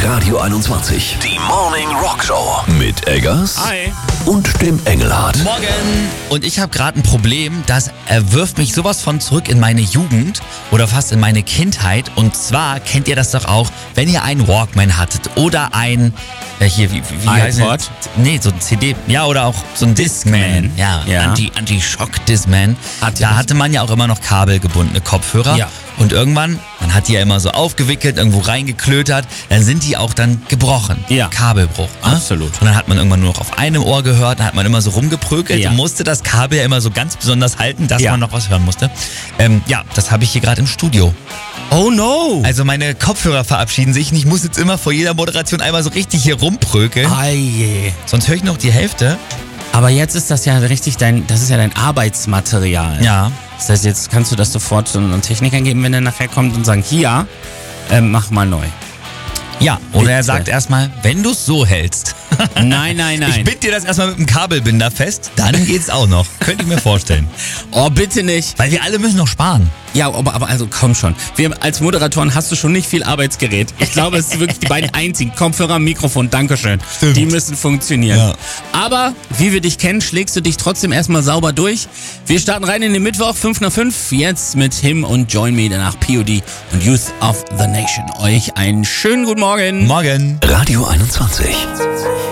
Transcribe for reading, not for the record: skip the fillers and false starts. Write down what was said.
Radio 21. Die Morning Rock Show. Mit Eggers. Hi. Und dem Engelhard. Morgen. Und ich habe gerade ein Problem, das wirft mich sowas von zurück in meine Jugend oder fast in meine Kindheit. Und zwar kennt ihr das doch auch, wenn ihr einen Walkman hattet oder ein, wie heißt das? Nee, so ein CD, ja, oder auch so ein Discman. Ja. Anti-Shock-Discman. Da hatte man ja auch immer noch kabelgebundene Kopfhörer. Ja. Und irgendwann, man hat die ja immer so aufgewickelt, irgendwo reingeklötert, dann sind die auch dann gebrochen. Ja. Kabelbruch. Ne? Absolut. Und dann hat man irgendwann nur noch auf einem Ohr gehört, dann hat man immer so rumgeprökelt und musste das Kabel ja immer so ganz besonders halten, dass man noch was hören musste. Das habe ich hier gerade im Studio. Oh no! Also meine Kopfhörer verabschieden sich und ich muss jetzt immer vor jeder Moderation einmal so richtig hier rumprökeln. Eie. Sonst höre ich noch die Hälfte. Aber jetzt ist das ja richtig dein Arbeitsmaterial. Ja. Das heißt, jetzt kannst du das sofort einem Techniker geben, wenn er nachher kommt und sagen, hier, mach mal neu. Ja, oder er sagt erstmal, wenn du es so hältst. Nein. Ich bind dir das erstmal mit einem Kabelbinder fest, dann geht's auch noch. Könnte ich mir vorstellen. Oh, bitte nicht. Weil wir alle müssen noch sparen. Ja, aber also komm schon. Wir als Moderatoren hast du schon nicht viel Arbeitsgerät. Ich glaube, es sind wirklich die beiden einzigen. Kopfhörer, Mikrofon, Dankeschön. Stimmt. Die müssen funktionieren. Ja. Aber, wie wir dich kennen, schlägst du dich trotzdem erstmal sauber durch. Wir starten rein in den Mittwoch, 5 nach 5. Jetzt mit Him und Join Me, danach POD und Youth of the Nation. Euch einen schönen guten Morgen. Morgen. Radio 21.